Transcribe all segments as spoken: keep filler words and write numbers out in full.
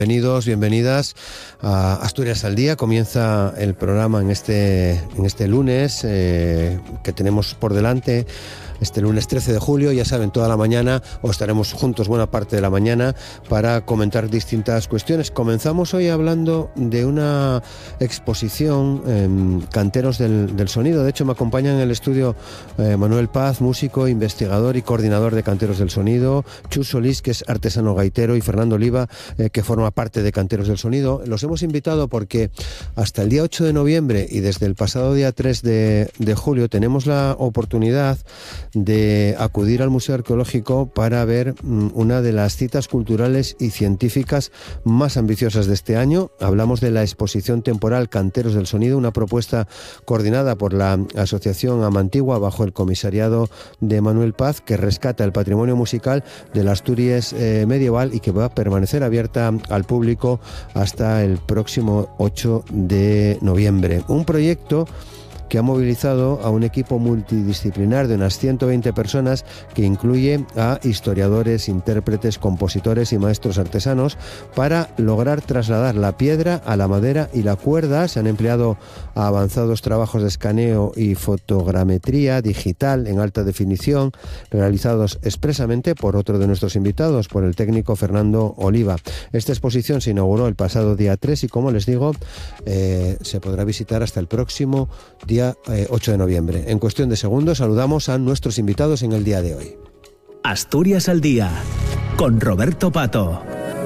Bienvenidos, bienvenidas a Asturias al Día. Comienza el programa en este, en este lunes eh, que tenemos por delante. Este lunes trece de julio, ya saben, toda la mañana, o estaremos juntos buena parte de la mañana para comentar distintas cuestiones. Comenzamos hoy hablando de una exposición, eh, Canteros del, del Sonido. De hecho, me acompaña en el estudio eh, Manuel Paz, músico, investigador y coordinador de Canteros del Sonido, Chus Solís, que es artesano gaitero, y Fernando Oliva, eh, que forma parte de Canteros del Sonido. Los hemos invitado porque hasta el día ocho de noviembre y desde el pasado día tres de, de julio tenemos la oportunidad de acudir al Museo Arqueológico para ver una de las citas culturales y científicas más ambiciosas de este año. Hablamos de la exposición temporal Canteros del Sonido, una propuesta coordinada por la Asociación Amantigua bajo el comisariado de Manuel Paz, que rescata el patrimonio musical de la Asturias eh, medieval y que va a permanecer abierta al público hasta el próximo ocho de noviembre. Un proyecto que ha movilizado a un equipo multidisciplinar de unas ciento veinte personas que incluye a historiadores, intérpretes, compositores y maestros artesanos para lograr trasladar la piedra a la madera y la cuerda. Se han empleado avanzados trabajos de escaneo y fotogrametría digital en alta definición, realizados expresamente por otro de nuestros invitados, por el técnico Fernando Oliva. Esta exposición se inauguró el pasado día tres y, como les digo, eh, se podrá visitar hasta el próximo día ocho de noviembre. En cuestión de segundos saludamos a nuestros invitados en el día de hoy. Asturias al Día, con Roberto Pato.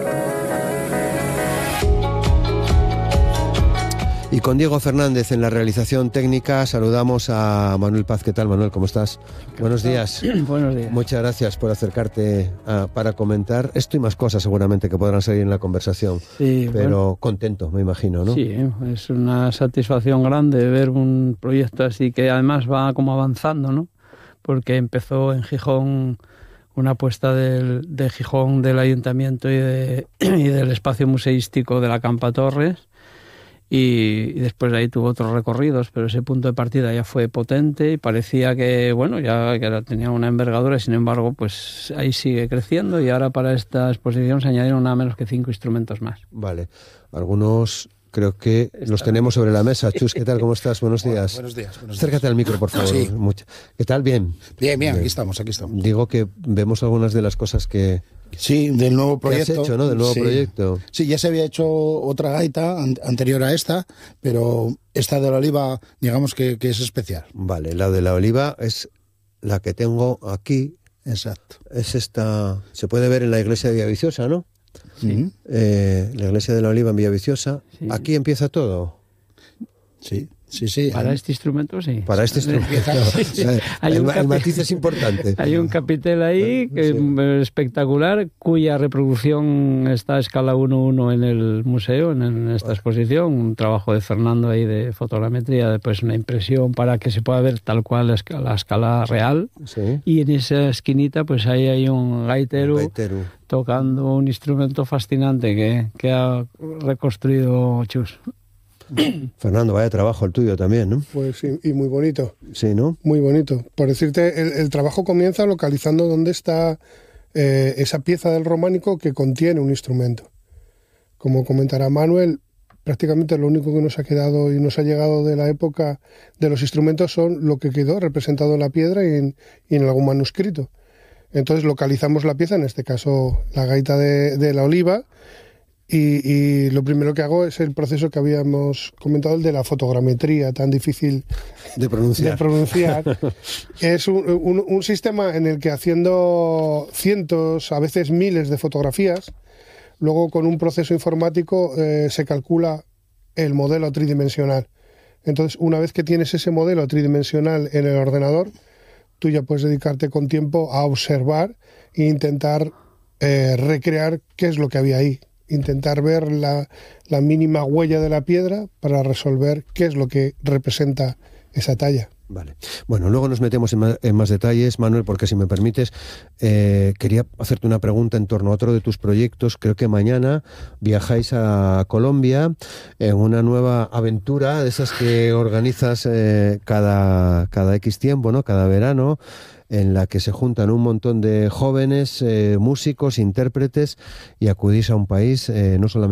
Y con Diego Fernández en la realización técnica. Saludamos a Manuel Paz. ¿Qué tal, Manuel? ¿Cómo estás? Buenos días. Buenos días. Muchas gracias por acercarte a, para comentar esto y más cosas seguramente que podrán salir en la conversación. Sí, pero bueno, contento, me imagino, ¿no? Sí, es una satisfacción grande ver un proyecto así que además va como avanzando, ¿no? Porque empezó en Gijón una apuesta del, de Gijón, del Ayuntamiento y, de, y del espacio museístico de la Campa Torres. Y, y después de ahí tuvo otros recorridos, pero ese punto de partida ya fue potente y parecía que, bueno, ya que tenía una envergadura. Sin embargo, pues ahí sigue creciendo, y ahora para esta exposición se añadieron nada menos que cinco instrumentos más. Vale, algunos creo que Está los tenemos sobre la mesa. Chus, ¿qué tal? ¿Cómo estás? Buenos días. Bueno, buenos días. Buenos Acércate días. al micro, por favor. Sí. Mucho. ¿Qué tal? Bien. Bien, bien, aquí estamos, aquí estamos. Digo que vemos algunas de las cosas que... Sí, del nuevo proyecto. ¿Qué has hecho, no? Del nuevo sí. proyecto. Sí, ya se había hecho otra gaita an- anterior a esta, pero esta de la Oliva, digamos que, que es especial. Vale, la de la Oliva es la que tengo aquí. Exacto. Es esta... Se puede ver en la iglesia de Villaviciosa, ¿no? Sí. Eh, la iglesia de la Oliva en Villaviciosa. Sí. Aquí empieza todo. Sí, sí, sí. Para este instrumento, sí. Para este instrumento. Sí. Hay el, un el capi- matiz es importante. Hay un capitel ahí que Sí. es espectacular, cuya reproducción está a escala uno uno en el museo, en, en esta exposición. Un trabajo de Fernando ahí de fotogrametría, después una impresión para que se pueda ver tal cual la escala, la escala real. Sí. Y en esa esquinita pues ahí hay un gaitero, Gaitero. tocando un instrumento fascinante que, que ha reconstruido Chus. Fernando, vaya trabajo el tuyo también, ¿no? Pues sí, y muy bonito, Sí, ¿no? muy bonito. Por decirte, el, el trabajo comienza localizando dónde está eh, esa pieza del románico que contiene un instrumento. Como comentará Manuel, prácticamente lo único que nos ha quedado y nos ha llegado de la época de los instrumentos son lo que quedó representado en la piedra y en, y en algún manuscrito. Entonces localizamos la pieza, en este caso la gaita de, de la Oliva, y, y lo primero que hago es el proceso que habíamos comentado, el de la fotogrametría, tan difícil De pronunciar. de pronunciar. Es un, un, un sistema en el que, haciendo cientos, a veces miles de fotografías, luego con un proceso informático eh, se calcula el modelo tridimensional. Entonces, una vez que tienes ese modelo tridimensional en el ordenador, tú ya puedes dedicarte con tiempo a observar e intentar eh, recrear qué es lo que había ahí. Intentar ver la, la mínima huella de la piedra para resolver qué es lo que representa esa talla. Vale. Bueno, luego nos metemos en más, en más detalles, Manuel, porque si me permites, eh, quería hacerte una pregunta en torno a otro de tus proyectos. Creo que mañana viajáis a Colombia en una nueva aventura de esas que organizas eh, cada, cada X tiempo, ¿no? Cada verano, en la que se juntan un montón de jóvenes, eh, músicos, intérpretes, y acudís a un país, eh, no solamente